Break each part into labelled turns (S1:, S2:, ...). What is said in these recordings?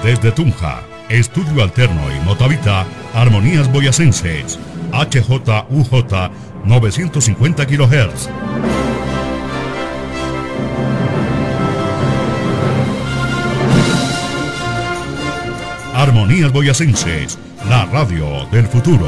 S1: Desde Tunja, Estudio Alterno y Motavita, Armonías Boyacenses, HJUJ 950 kHz. Armonías Boyacenses, la radio del futuro.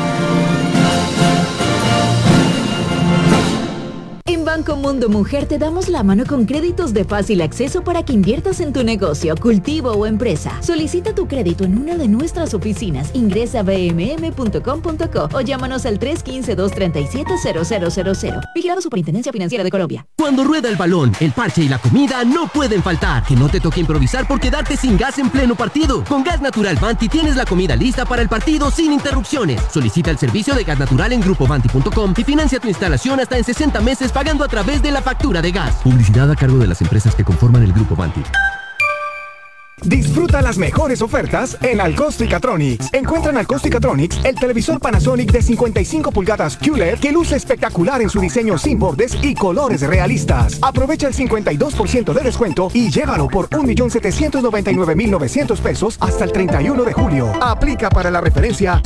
S2: En Banco Mundo Mujer te damos la mano con créditos de fácil acceso para que inviertas en tu negocio, cultivo o empresa. Solicita tu crédito en una de nuestras oficinas, ingresa a bmm.com.co o llámanos al 315-237-0000. Vigilado Superintendencia Financiera de Colombia.
S3: Cuando rueda el balón, el parche y la comida no pueden faltar. Que no te toque improvisar por quedarte sin gas en pleno partido. Con Gas Natural Vanti tienes la comida lista para el partido sin interrupciones. Solicita el servicio de gas natural en grupovanti.com y financia tu instalación hasta en 60 meses pagando a través de la factura de gas. Publicidad a cargo de las empresas que conforman el Grupo Vanti.
S4: Disfruta las mejores ofertas en Alcosto y Catronics. Encuentra en Alcosto y Catronics el televisor Panasonic de 55 pulgadas QLED que luce espectacular en su diseño sin bordes y colores realistas. Aprovecha el 52% de descuento y llévalo por 1.799.900 pesos hasta el 31 de julio. Aplica para la referencia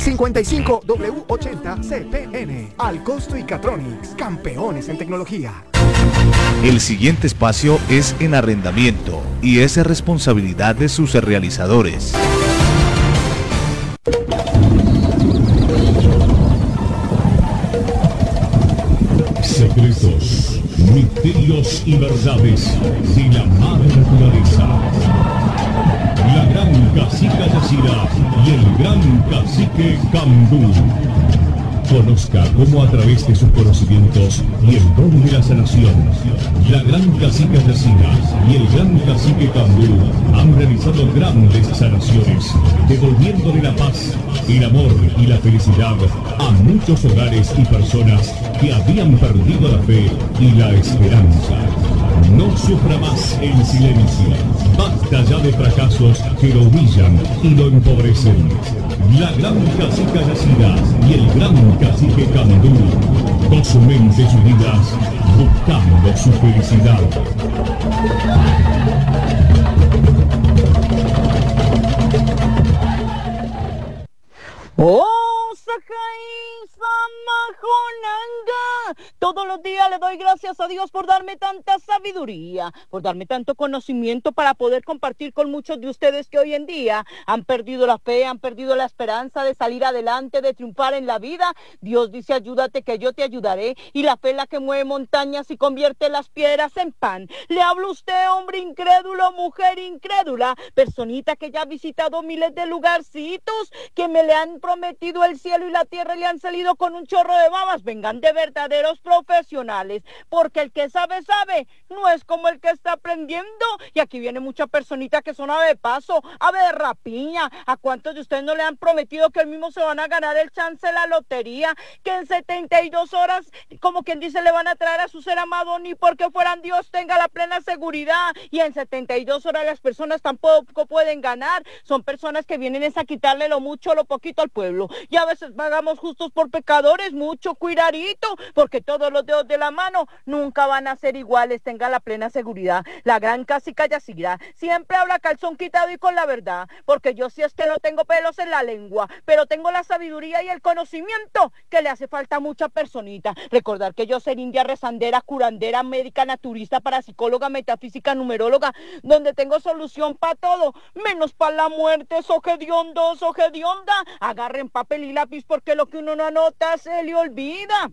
S4: 55W80CPN. Alcosto y Catronics, campeones en tecnología.
S5: El siguiente espacio es en arrendamiento y es responsabilidad de sus realizadores.
S6: Secretos, misterios y verdades de la madre naturaleza. La gran cacica Yacira y el gran cacique Cambú. Conozca cómo a través de sus conocimientos y el don de la sanación, la gran cacica Yacira y el gran cacique Cambú han realizado grandes sanaciones, devolviéndole la paz, el amor y la felicidad a muchos hogares y personas que habían perdido la fe y la esperanza. No sufra más en silencio. Basta ya de fracasos que lo humillan y lo empobrecen. La gran cacica Yacira y el gran cacique Cambú, con sus mentes unidas, buscando su felicidad.
S7: ¡Oh, Sakai Samajonanga! Todos los días le doy gracias a Dios por darme tanta sabiduría, por darme tanto conocimiento para poder compartir con muchos de ustedes que hoy en día han perdido la fe, han perdido la esperanza de salir adelante, de triunfar en la vida. Dios dice, ayúdate que yo te ayudaré, y la fe es la que mueve montañas y convierte las piedras en pan. Le hablo a usted, hombre incrédulo, mujer incrédula, personita que ya ha visitado miles de lugarcitos, que me le han prometido el cielo y la tierra y le han salido con un chorro de babas. Vengan de verdaderos profesionales, porque el que sabe, sabe, no es como el que está aprendiendo. Y aquí viene mucha personita que son ave de paso, ave de rapiña. ¿A cuántos de ustedes no le han prometido que el mismo se van a ganar el chance de la lotería? Que en 72 horas, como quien dice, le van a traer a su ser amado, ni porque fueran Dios, tenga la plena seguridad. Y en 72 horas las personas tampoco pueden ganar. Son personas que vienen a quitarle lo mucho o lo poquito al pueblo. Y a veces pagamos justos por pecadores. Mucho cuidadito, porque todos los dedos de la mano nunca van a ser iguales, tenga la plena seguridad. La gran cacica Yacira siempre habla calzón quitado y con la verdad, porque yo sí es que no tengo pelos en la lengua, pero tengo la sabiduría y el conocimiento que le hace falta a mucha personita. Recordar que yo soy india, rezandera, curandera, médica, naturista, parapsicóloga, metafísica, numeróloga, donde tengo solución para todo, menos para la muerte. Sogediondos, sogedionda, agarren papel y lápiz, porque lo que uno no anota se le olvida.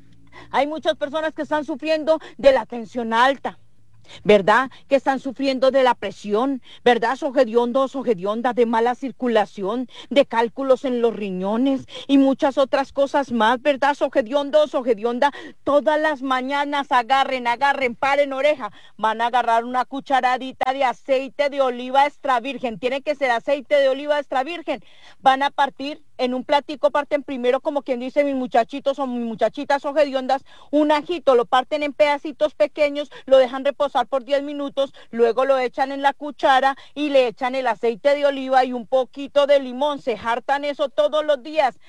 S7: Hay muchas personas que están sufriendo de la tensión alta, ¿verdad? Que están sufriendo de la presión, ¿verdad? Sogedionda, de mala circulación, de cálculos en los riñones y muchas otras cosas más, ¿verdad? Sogedionda, todas las mañanas agarren, paren oreja, van a agarrar una cucharadita de aceite de oliva extra virgen, tiene que ser aceite de oliva extra virgen, van a partir en un platico, parten primero, como quien dice, mis muchachitos o mis muchachitas sogediondas, un ajito, lo parten en pedacitos pequeños, lo dejan reposar por 10 minutos, luego lo echan en la cuchara y le echan el aceite de oliva y un poquito de limón, se hartan eso todos los días,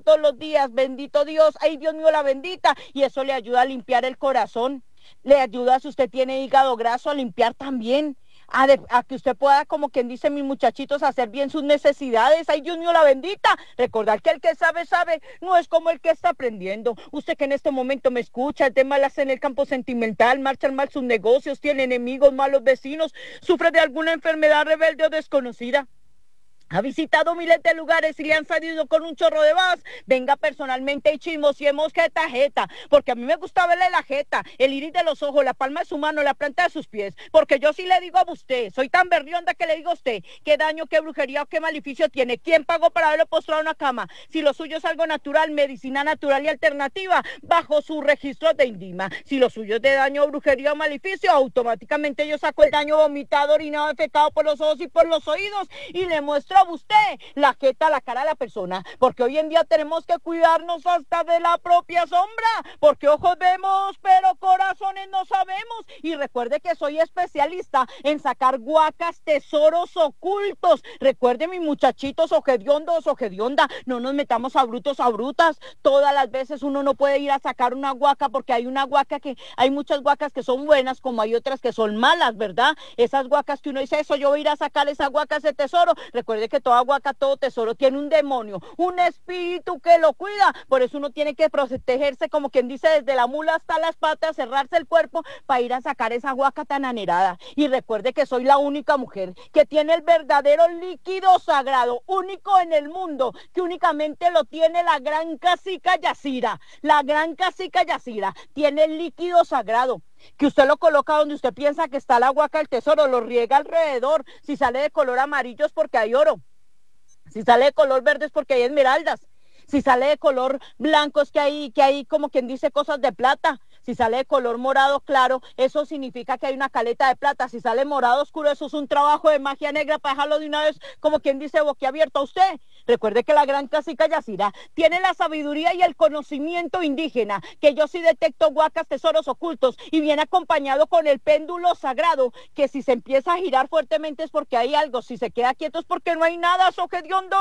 S7: bendito Dios, ay Dios mío la bendita, y eso le ayuda a limpiar el corazón, le ayuda si usted tiene hígado graso a limpiar también. a que usted pueda, como quien dice, mis muchachitos, hacer bien sus necesidades. Ay, Dios mío, la bendita. Recordar que el que sabe, sabe, no es como el que está aprendiendo. Usted que en este momento me escucha, el tema las en el campo sentimental, marchan mal sus negocios, tiene enemigos, malos vecinos, sufre de alguna enfermedad rebelde o desconocida. Ha visitado miles de lugares y le han salido con un chorro de vas. Venga personalmente y chismosiemos jeta, porque a mí me gusta verle la jeta, el iris de los ojos, la palma de su mano, la planta de sus pies, porque yo sí le digo a usted, soy tan berrionda que le digo a usted, qué daño, qué brujería o qué maleficio tiene, quién pagó para haberlo postrado en una cama, si lo suyo es algo natural, medicina natural y alternativa, bajo su registro de INDIMA, si lo suyo es de daño, brujería o maleficio, automáticamente yo saco el daño vomitado, orinado, defecado por los ojos y por los oídos y le muestro a usted la jeta, la cara de la persona, porque hoy en día tenemos que cuidarnos hasta de la propia sombra, porque ojos vemos pero corazones no sabemos. Y recuerde que soy especialista en sacar guacas, tesoros ocultos. Recuerde, mis muchachitos ojediondos, ojedionda, no nos metamos a brutos, a brutas. Todas las veces uno no puede ir a sacar una guaca, porque hay una guaca que, hay muchas guacas que son buenas, como hay otras que son malas, ¿verdad? Esas guacas que uno dice, eso, yo voy a ir a sacar esa guaca, ese tesoro. Recuerde que toda guaca, todo tesoro tiene un demonio, un espíritu que lo cuida. Por eso uno tiene que protegerse, como quien dice, desde la mula hasta las patas, cerrarse el cuerpo para ir a sacar esa guaca tan anerada. Y recuerde que soy la única mujer que tiene el verdadero líquido sagrado, único en el mundo, que únicamente lo tiene la gran cacica Yacira. La gran cacica Yacira tiene el líquido sagrado, que usted lo coloca donde usted piensa que está la guaca del tesoro, lo riega alrededor. Si sale de color amarillo es porque hay oro, si sale de color verde es porque hay esmeraldas, si sale de color blanco es que hay como quien dice cosas de plata, si sale de color morado claro, eso significa que hay una caleta de plata, si sale morado oscuro, eso es un trabajo de magia negra para dejarlo de una vez, como quien dice, boquiabierto a usted. Recuerde que la gran cacica Yacira tiene la sabiduría y el conocimiento indígena, que yo sí detecto guacas, tesoros ocultos, y viene acompañado con el péndulo sagrado, que si se empieza a girar fuertemente es porque hay algo, si se queda quieto es porque no hay nada, sojedionda,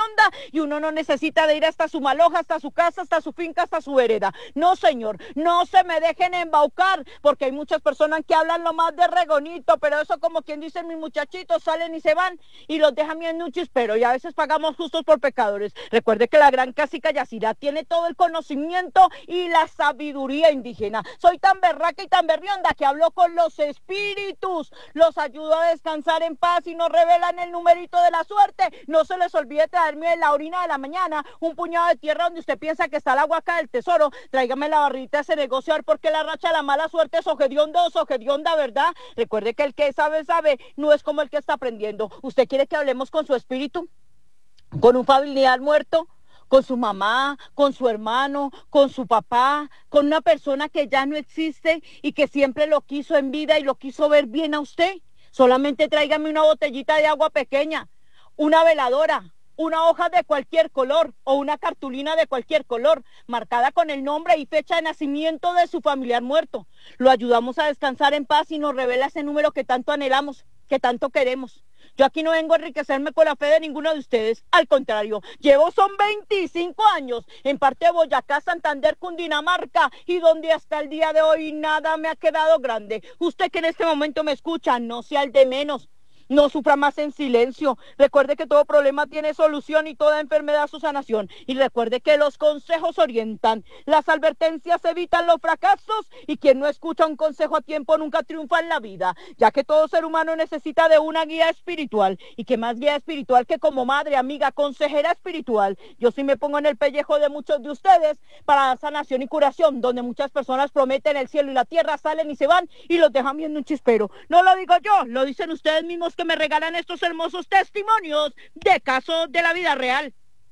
S7: y uno no necesita de ir hasta su maloja, hasta su casa, hasta su finca, hasta su vereda. No, señor, no se me dejen embaucar, porque hay muchas personas que hablan lo más de regonito, pero eso, como quien dice, mis muchachitos salen y se van y los dejan bien un chispero, y a veces pagamos justos por pecadores. Recuerde que la gran cacica Yacira tiene todo el conocimiento y la sabiduría indígena. Soy tan berraca y tan berrionda que hablo con los espíritus, los ayudo a descansar en paz y nos revelan el numerito de la suerte. No se les olvide traerme en la orina de la mañana un puñado de tierra donde usted piensa que está la guaca del tesoro. Tráigame la barrita de ese negocio, porque la racha de la mala suerte es ojedionda, ¿verdad? Recuerde que el que sabe, sabe, no es como el que está aprendiendo. ¿Usted quiere que hablemos con su espíritu? ¿Con un familiar muerto? ¿Con su mamá? ¿Con su hermano? ¿Con su papá? ¿Con una persona que ya no existe y que siempre lo quiso en vida y lo quiso ver bien a usted? Solamente tráigame una botellita de agua pequeña, una veladora, una hoja de cualquier color o una cartulina de cualquier color, marcada con el nombre y fecha de nacimiento de su familiar muerto. Lo ayudamos a descansar en paz y nos revela ese número que tanto anhelamos, que tanto queremos. Yo aquí no vengo a enriquecerme con la fe de ninguno de ustedes, al contrario, son 25 años en parte de Boyacá, Santander, Cundinamarca, y donde hasta el día de hoy nada me ha quedado grande. Usted que en este momento me escucha, no sea el de menos. No sufra más en silencio. Recuerde que todo problema tiene solución y toda enfermedad su sanación. Y recuerde que los consejos orientan, las advertencias evitan los fracasos, y quien no escucha un consejo a tiempo nunca triunfa en la vida, ya que todo ser humano necesita de una guía espiritual, y que más guía espiritual que como madre, amiga, consejera espiritual. Yo sí me pongo en el pellejo de muchos de ustedes para dar sanación y curación, donde muchas personas prometen el cielo y la tierra, salen y se van y los dejan viendo un chispero. No lo digo yo, lo dicen ustedes mismos que me regalan estos hermosos testimonios de casos de la vida real.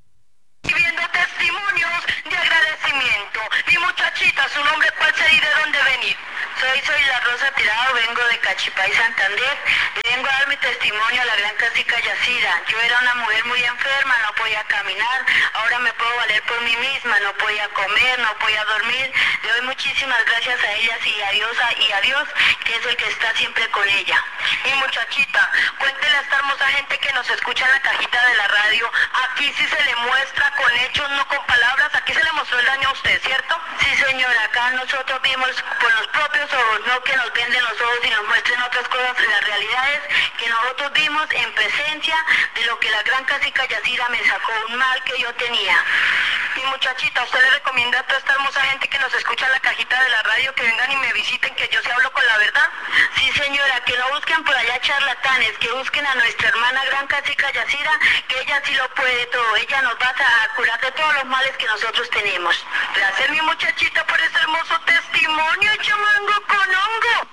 S8: Viendo testimonios de agradecimiento. Mi muchachita, su nombre, ¿cuál sería y de dónde venir? Soy la Rosa Tirado, vengo de Cachipay, Santander. Vengo a dar mi testimonio testimonio a la gran cacica Yacira. Yo era una mujer muy enferma, no podía caminar, ahora me puedo valer por mí misma, no podía comer, no podía dormir. Le doy muchísimas gracias a ellas y a Dios, que es el que está siempre con ella. Mi muchachita, cuéntele a esta hermosa gente que nos escucha en la cajita de la radio, aquí sí se le muestra con hechos, no con palabras, aquí se le mostró el daño a usted, ¿cierto? Sí, señora, acá nosotros vimos con los propios ojos, no que nos venden los ojos y nos muestren otras cosas. La realidad es que nosotros vimos en presencia de lo que la gran cacica Yacira me sacó, un mal que yo tenía. Mi muchachita, ¿usted le recomienda a toda esta hermosa gente que nos escucha en la cajita de la radio que vengan y me visiten, que yo sí hablo con la verdad? Sí, señora, que no busquen por allá charlatanes, que busquen a nuestra hermana gran cacica Yacira, que ella sí lo puede todo, ella nos va a curar de todos los males que nosotros tenemos. Gracias, mi muchachita, por ese hermoso testimonio, chamango con hongo.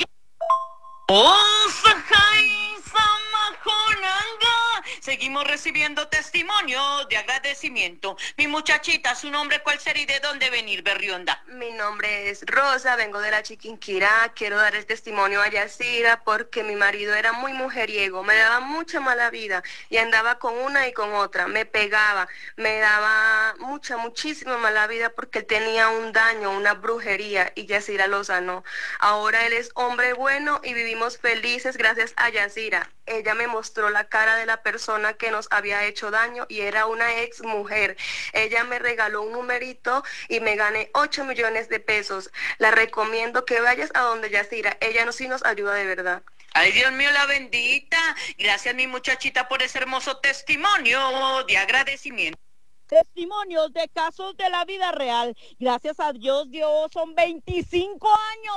S7: Seguimos recibiendo testimonio de agradecimiento. Mi muchachita, ¿su nombre cuál sería y de dónde venir, Berrionda?
S9: Mi nombre es Rosa, vengo de la Chiquinquirá. Quiero dar el testimonio a Yacira porque mi marido era muy mujeriego, me daba mucha mala vida y andaba con una y con otra, me pegaba, me daba muchísima mala vida porque él tenía un daño, una brujería y Yacira lo sanó. Ahora él es hombre bueno y vivimos felices gracias a Yacira. Ella me mostró la cara de la persona que nos había hecho daño y era una ex mujer. Ella me regaló un numerito y me gané 8 millones de pesos. La recomiendo que vayas a donde Yacira. Ella sí nos ayuda de verdad.
S7: Ay, Dios mío, la bendita. Gracias, mi muchachita, por ese hermoso testimonio de agradecimiento. Testimonios de casos de la vida real. Gracias a Dios, son 25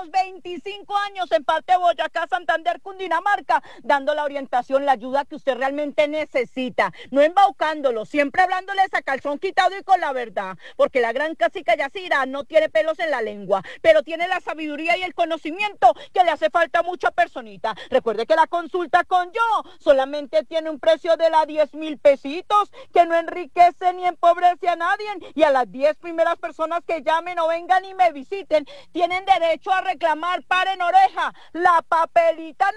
S7: años en parte de Boyacá, Santander, Cundinamarca, dando la orientación, la ayuda que usted realmente necesita. No embaucándolo, siempre hablándoles a calzón quitado y con la verdad, porque la gran cacica Yacira no tiene pelos en la lengua, pero tiene la sabiduría y el conocimiento que le hace falta a mucha personita. Recuerde que la consulta con yo solamente tiene un precio de 10,000 pesitos, que no enriquece ni empobrece a nadie, y a las 10 primeras personas que llamen o vengan y me visiten tienen derecho a reclamar, paren oreja, la papelita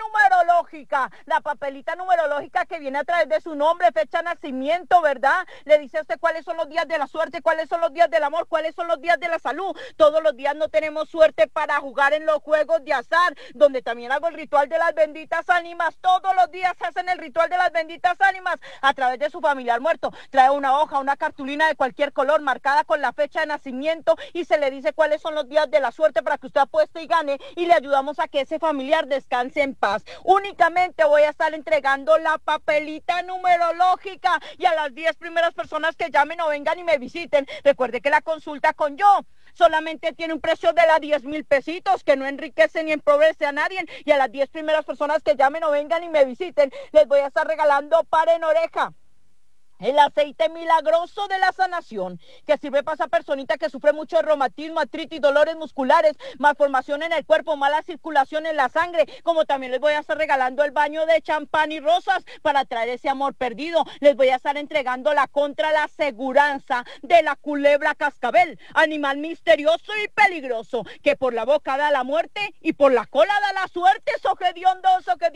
S7: numerológica que viene a través de su nombre, fecha de nacimiento, ¿verdad? Le dice a usted cuáles son los días de la suerte, cuáles son los días del amor, cuáles son los días de la salud. Todos los días no tenemos suerte para jugar en los juegos de azar, donde también hago el ritual de las benditas ánimas. Todos los días hacen el ritual de las benditas ánimas a través de su familiar muerto. Trae una hoja, una cartulina de cualquier color marcada con la fecha de nacimiento y se le dice cuáles son los días de la suerte para que usted apueste y gane, y le ayudamos a que ese familiar descanse en paz. Únicamente voy a estar entregando la papelita numerológica y a las 10 primeras personas que llamen o vengan y me visiten. Recuerde que la consulta con yo solamente tiene un precio de 10,000 pesitos, que no enriquece ni empobrece a nadie, y a las 10 primeras personas que llamen o vengan y me visiten les voy a estar regalando, paren oreja, el aceite milagroso de la sanación, que sirve para esa personita que sufre mucho de reumatismo, artritis, dolores musculares, malformación en el cuerpo, mala circulación en la sangre. Como también les voy a estar regalando el baño de champán y rosas para traer ese amor perdido. Les voy a estar entregando la contra la seguranza de la culebra cascabel, animal misterioso y peligroso, que por la boca da la muerte y por la cola da la suerte. Sojedionda,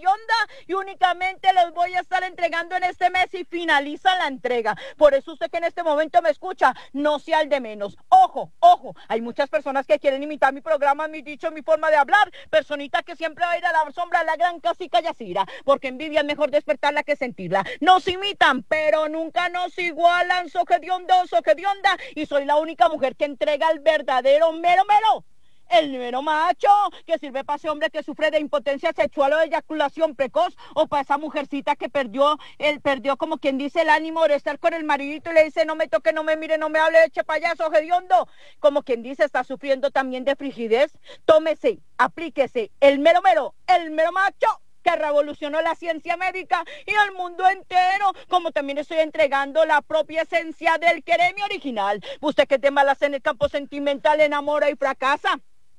S7: y únicamente les voy a estar entregando en este mes y finaliza la entrega. Por eso usted que en este momento me escucha, no sea el de menos. Ojo, hay muchas personas que quieren imitar mi programa, mi dicho, mi forma de hablar. Personita que siempre va a ir a la sombra de la gran cacica Yacira, porque envidia es mejor despertarla que sentirla. Nos imitan, pero nunca nos igualan. Sojedionda, y soy la única mujer que entrega el verdadero mero. El mero macho, que sirve para ese hombre que sufre de impotencia sexual o de eyaculación precoz, o para esa mujercita que perdió como quien dice el ánimo de estar con el maridito y le dice no me toque, no me mire, no me hable, eche payaso, hediondo. Como quien dice está sufriendo también de frigidez. Tómese, aplíquese el mero macho, que revolucionó la ciencia médica y el mundo entero. Como también estoy entregando la propia esencia del queremio original. Usted que te malas en el campo sentimental, enamora y fracasa.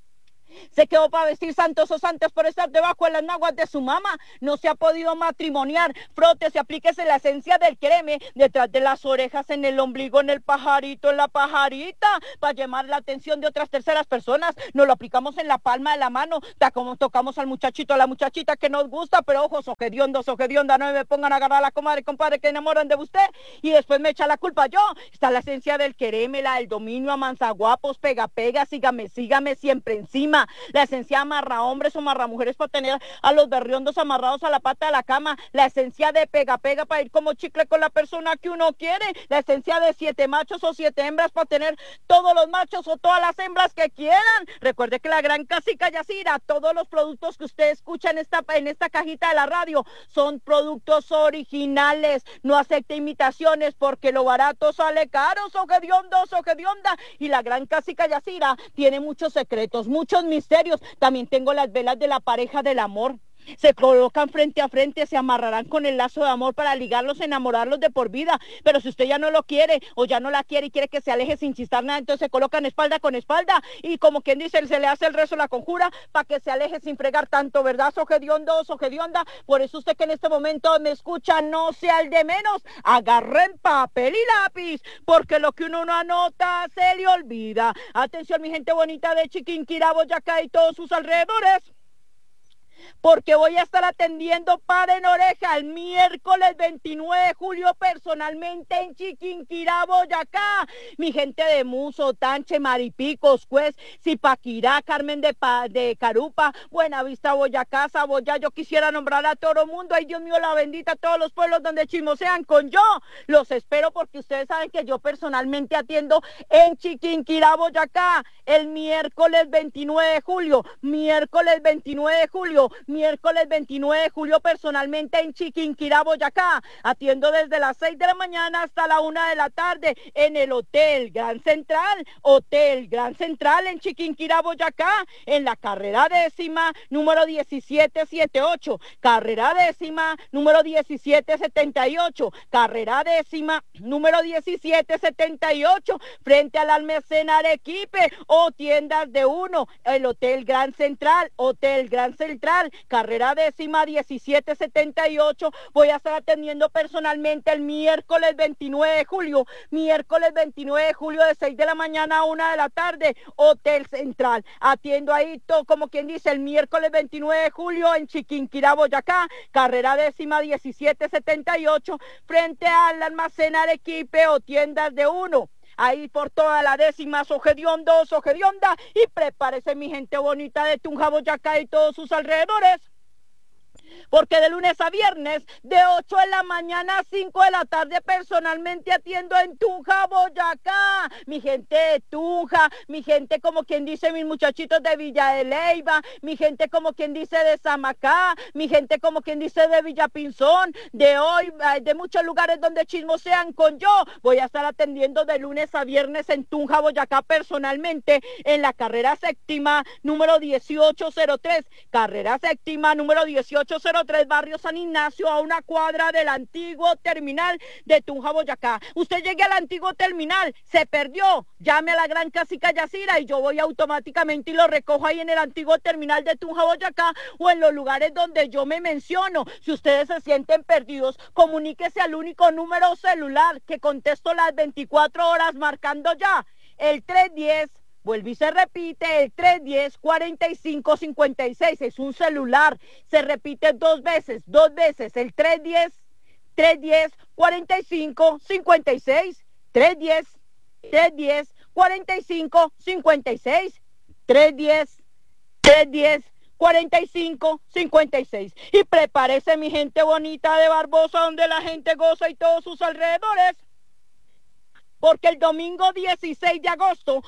S7: Se quedó para vestir santos o santas por estar debajo de las naguas de su mamá. No se ha podido matrimoniar. Frótese, aplíquese la esencia del creme detrás de las orejas, en el ombligo, en el pajarito, en la pajarita, para llamar la atención de otras terceras personas. Nos lo aplicamos en la palma de la mano. Como tocamos al muchachito, a la muchachita que nos gusta, pero ojos, ojediondos, ojedionda, no me pongan a agarrar a la comadre, compadre, que enamoran de usted y después me echa la culpa yo. Está la esencia del creme, la del dominio, amansaguapos, pega, pega, sígame, sígame, siempre encima. La esencia amarra hombres o amarra mujeres para tener a los berriondos amarrados a la pata de la cama. La esencia de pega pega para ir como chicle con la persona que uno quiere. La esencia de 7 machos o 7 hembras para tener todos los machos o todas las hembras que quieran. Recuerde que la gran Casica Yacira, todos los productos que usted escucha en esta cajita de la radio son productos originales. No acepte imitaciones porque lo barato sale caro, ojediondos, ojedionda. Y la gran Casica Yacira tiene muchos secretos, muchos misterios. También tengo las velas de la pareja del amor. Se colocan frente a frente, se amarrarán con el lazo de amor para ligarlos, enamorarlos de por vida. Pero si usted ya no lo quiere o ya no la quiere y quiere que se aleje sin chistar nada, entonces se colocan espalda con espalda y como quien dice, se le hace el rezo, la conjura para que se aleje sin fregar tanto, ¿verdad? Ojediondo, ojedionda. Por eso usted que en este momento me escucha, no sea el de menos. Agarren papel y lápiz, porque lo que uno no anota se le olvida. Atención, mi gente bonita de Chiquinquirá, Boyacá y todos sus alrededores, porque voy a estar atendiendo para en oreja el miércoles 29 de julio personalmente en Chiquinquirá, Boyacá. Mi gente de Muso, Tanche, Maripicos, Cuez, Zipaquirá, Carmen de Carupa, Buenavista, Boyacá, Saboyá. Yo quisiera nombrar a todo mundo. Ay, Dios mío, la bendita, todos los pueblos donde chismosean con yo. Los espero porque ustedes saben que yo personalmente atiendo en Chiquinquirá, Boyacá, el miércoles 29 de julio. Miércoles 29 de julio. Miércoles 29 de julio personalmente en Chiquinquirá, Boyacá. Atiendo desde las 6 de la mañana hasta la 1 de la tarde en el Hotel Gran Central. Hotel Gran Central en Chiquinquirá, Boyacá, en la carrera 10ª, número 1778. Carrera 10ª, número 1778. Carrera 10ª, número 1778. Frente al almacén Arequipe o tiendas de uno. El Hotel Gran Central. Hotel Gran Central. Carrera 10ª, 1778. Voy a estar atendiendo personalmente el miércoles 29 de julio. Miércoles 29 de julio de 6 de la mañana a 1 de la tarde. Hotel Central. Atiendo ahí, como quien dice, el miércoles 29 de julio en Chiquinquirá, Boyacá. Carrera 10ª, 1778. Frente al almacén Arequipe o tiendas de uno. Ahí por toda la 10ª, ojediondos, ojedionda, y prepárese mi gente bonita de Tunja, Boyacá y todos sus alrededores, porque de lunes a viernes, de 8 de la mañana a 5 de la tarde, personalmente atiendo en Tunja, Boyacá. Mi gente de Tunja, mi gente como quien dice, mis muchachitos de Villa de Leyva, mi gente como quien dice de Samacá, mi gente como quien dice de Villapinzón, de hoy, de muchos lugares donde chismosean con yo. Voy a estar atendiendo de lunes a viernes en Tunja, Boyacá, personalmente, en la carrera 7ª, número 1803. Carrera 7ª, número 1803, barrio San Ignacio, a 1 cuadra del antiguo terminal de Tunja, Boyacá. Usted llegue al antiguo terminal, se perdió, llame a la gran Casica Yacira y yo voy automáticamente y lo recojo ahí en el antiguo terminal de Tunja, Boyacá, o en los lugares donde yo me menciono. Si ustedes se sienten perdidos, comuníquese al único número celular que contesto las 24 horas marcando ya, el 310. Vuelve y se repite, el 310-4556, es un celular, se repite dos veces, el 310-4556, 310-4556, 310-4556. Y prepárese mi gente bonita de Barbosa, donde la gente goza y todos sus alrededores, porque el domingo 16 de agosto,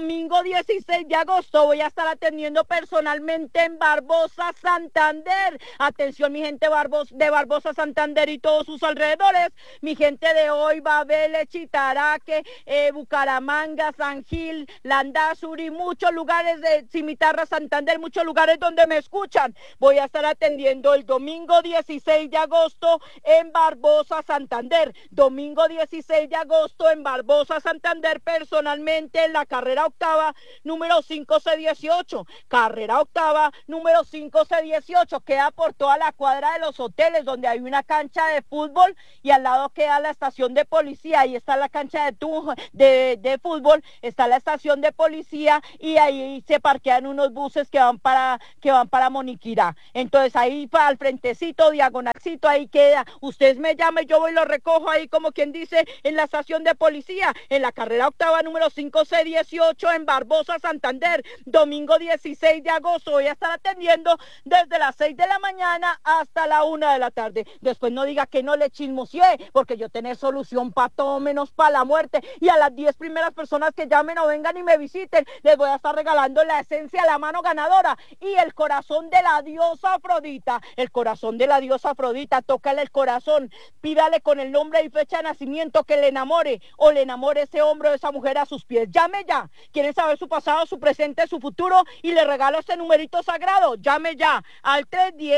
S7: voy a estar atendiendo personalmente en Barbosa, Santander. Atención mi gente de Barbosa, Santander y todos sus alrededores. Mi gente de hoy, Babele, Chitaraque, Bucaramanga, San Gil, Landazuri, muchos lugares de Cimitarra, Santander, muchos lugares donde me escuchan. Voy a estar atendiendo el domingo 16 de agosto en Barbosa, Santander. Domingo 16 de agosto en Barbosa, Barbosa, Santander, personalmente en la carrera octava, número 5C18. Carrera octava, número 5C18. Queda por toda la cuadra de los hoteles, donde hay una cancha de fútbol y al lado queda la estación de policía. Ahí está la cancha de fútbol, está la estación de policía y ahí se parquean unos buses que van para Moniquirá. Entonces ahí para el frentecito, diagonalcito, ahí queda. Usted me llama y yo voy y lo recojo ahí, como quien dice, en la estación de policía, en la carrera octava número 5C18 en Barbosa, Santander, domingo 16 de agosto. Voy a estar atendiendo desde las 6 de la mañana hasta la 1 de la tarde. Después no diga que no le chismoseé, porque yo tengo solución para todo menos para la muerte. Y a las 10 primeras personas que llamen o vengan y me visiten, les voy a estar regalando la esencia, la mano ganadora y el corazón de la diosa Afrodita. El corazón de la diosa Afrodita, tócale el corazón, pídale con el nombre y fecha de nacimiento que le enamore o le enamore ese hombre o esa mujer a sus pies. Llame ya. ¿Quieren saber su pasado, su presente, su futuro? Y le regalo este numerito sagrado. Llame ya al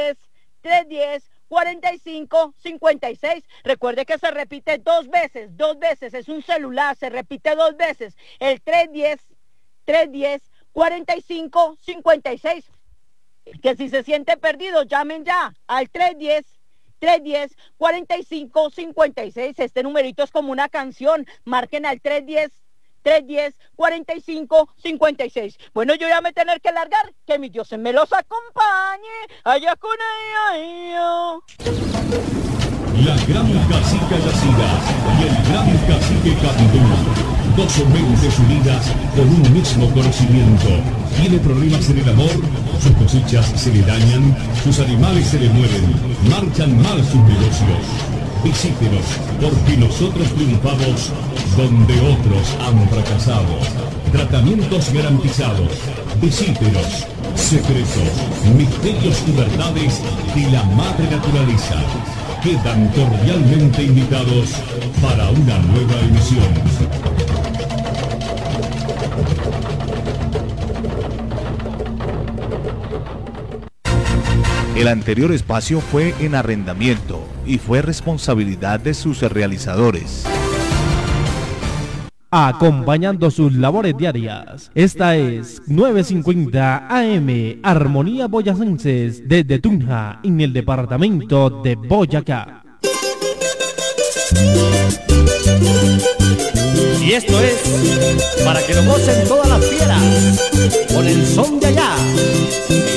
S7: 310-45-56. Recuerde que se repite dos veces, es un celular, se repite dos veces. El 310-45-56. Que si se siente perdido, llamen ya al 310-45-56. Este numerito es como una canción. Marquen al 310-45-56. Bueno, yo ya me tener que largar. Que mis dioses me los acompañe. Allá con ella.
S6: La gran cacica Yacira y el gran cacique Candú, dos mentes unidas con un mismo conocimiento. Tiene problemas en el amor, sus cosechas se le dañan, sus animales se le mueren, marchan mal sus negocios. Visítenos, porque nosotros triunfamos donde otros han fracasado. Tratamientos garantizados. Visítenos. Secretos, misterios y verdades de la madre naturaleza. Quedan cordialmente invitados para una nueva emisión.
S5: El anterior espacio fue en arrendamiento y fue responsabilidad de sus realizadores.
S10: Acompañando sus labores diarias. Esta es 950 AM, Armonía Boyacenses, desde Tunja, en el departamento de Boyacá.
S11: Y esto es para que lo gocen todas las fieras, con el son de allá.